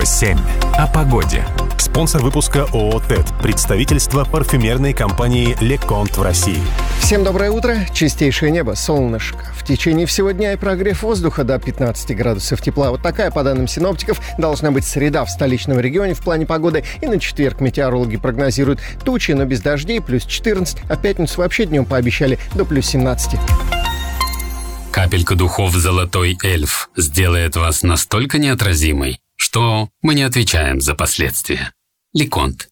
Радио 7. О погоде. Спонсор выпуска ООО «ТЭД». Представительство парфюмерной компании «Леконт» в России. Всем доброе утро. Чистейшее небо, солнышко. В течение всего дня и прогрев воздуха до 15 градусов тепла. Вот такая, по данным синоптиков, должна быть среда в столичном регионе в плане погоды. И на четверг метеорологи прогнозируют тучи, но без дождей, плюс 14. А в пятницу вообще днем пообещали до плюс 17. Капелька духов «Золотой эльф» сделает вас настолько неотразимой, что мы не отвечаем за последствия. Леконт.